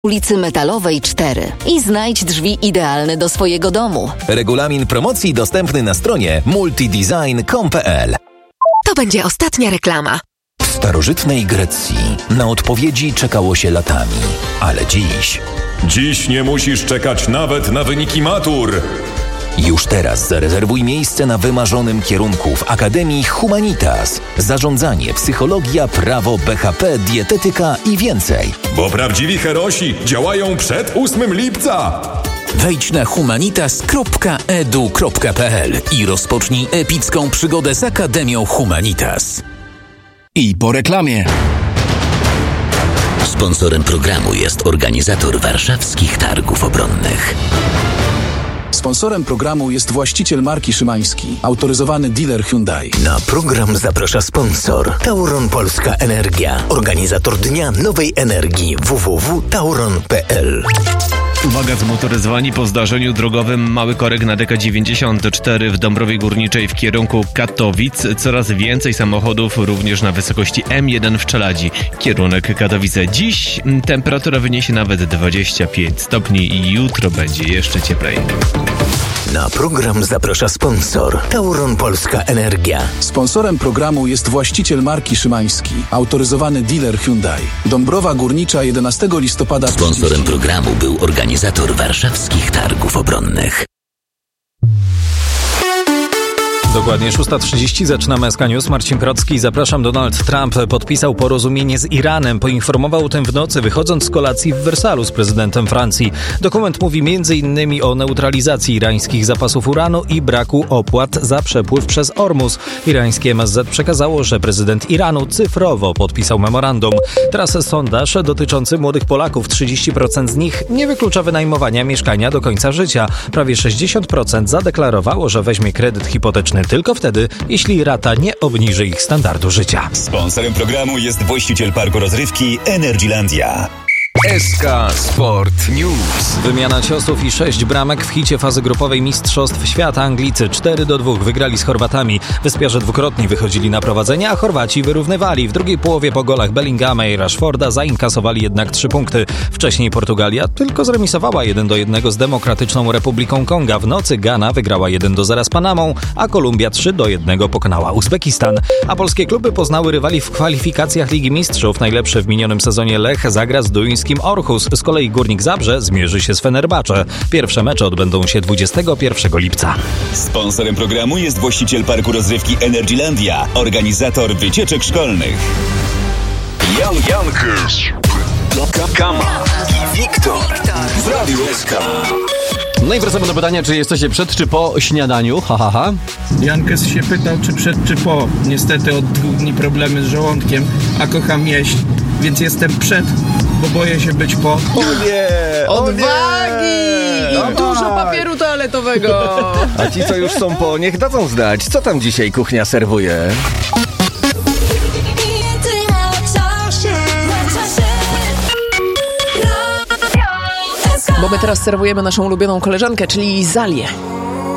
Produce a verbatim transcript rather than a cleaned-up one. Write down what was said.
ulicy Metalowej cztery i znajdź drzwi idealne do swojego domu. Regulamin promocji dostępny na stronie multidesign kropka com kropka p l. To będzie ostatnia reklama. W starożytnej Grecji na odpowiedzi czekało się latami, ale dziś... Dziś nie musisz czekać nawet na wyniki matur. Już teraz zarezerwuj miejsce na wymarzonym kierunku w Akademii Humanitas. Zarządzanie, psychologia, prawo, B H P, dietetyka i więcej. Bo prawdziwi herosi działają przed ósmego lipca. Wejdź na humanitas kropka e d u kropka p l i rozpocznij epicką przygodę z Akademią Humanitas. I po reklamie. Sponsorem programu jest organizator warszawskich targów obronnych. Sponsorem programu jest właściciel marki Szymański, autoryzowany dealer Hyundai. Na program zaprasza sponsor Tauron Polska Energia, organizator Dnia Nowej Energii w w w kropka tauron kropka p l. Uwaga, zmotoryzowani po zdarzeniu drogowym Mały Korek na D K dziewięćdziesiąt cztery w Dąbrowie Górniczej w kierunku Katowic. Coraz więcej samochodów również na wysokości M jeden w Czeladzi. Kierunek Katowice. Dziś temperatura wyniesie nawet dwadzieścia pięć stopni i jutro będzie jeszcze cieplej. Na program zaprasza sponsor Tauron Polska Energia. Sponsorem programu jest właściciel marki Szymański, autoryzowany dealer Hyundai. Dąbrowa Górnicza, jedenastego listopada. Sponsorem programu był organizator warszawskich targów obronnych. Dokładnie szósta trzydzieści, zaczynamy S K News. Marcin Krocki, zapraszam. Donald Trump podpisał porozumienie z Iranem. Poinformował o tym w nocy, wychodząc z kolacji w Wersalu z prezydentem Francji. Dokument mówi między innymi o neutralizacji irańskich zapasów uranu i braku opłat za przepływ przez Ormus. Irańskie M S Z przekazało, że prezydent Iranu cyfrowo podpisał memorandum. Teraz sondaż dotyczący młodych Polaków. trzydzieści procent z nich nie wyklucza wynajmowania mieszkania do końca życia. Prawie sześćdziesiąt procent zadeklarowało, że weźmie kredyt hipoteczny tylko wtedy, jeśli rata nie obniży ich standardu życia. Sponsorem programu jest właściciel parku rozrywki Energylandia. S K Sport News. Wymiana ciosów i sześć bramek w hicie fazy grupowej Mistrzostw Świata. Anglicy cztery do dwóch wygrali z Chorwatami. Wyspiarze dwukrotnie wychodzili na prowadzenie, a Chorwaci wyrównywali. W drugiej połowie po golach Bellingama i Rashforda zainkasowali jednak trzy punkty. Wcześniej Portugalia tylko zremisowała jeden do jednego z Demokratyczną Republiką Konga. W nocy Gana wygrała jeden do zera z Panamą, a Kolumbia trzy do jednego pokonała Uzbekistan. A polskie kluby poznały rywali w kwalifikacjach Ligi Mistrzów. Najlepszy w minionym sezonie Lech zagra z duńskim Orhus. Z kolei Górnik Zabrze zmierzy się z Fenerbahce. Pierwsze mecze odbędą się dwudziestego pierwszego lipca. Sponsorem programu jest właściciel parku rozrywki Energylandia, organizator wycieczek szkolnych. Jan Jankes, Kama i Wiktor w Radiu S K. No i wracamy do pytania, czy jesteście przed czy po śniadaniu? Ha, ha, ha. Jankes się pytał, czy przed czy po. Niestety od dwóch dni problemy z żołądkiem, a kocham jeść, więc jestem przed, bo boję się być po. O nie! O Odwagi! Nie! I dużo papieru toaletowego. A ci, co już są po, niech dadzą znać, co tam dzisiaj kuchnia serwuje. Bo my teraz serwujemy naszą ulubioną koleżankę, czyli Zalię.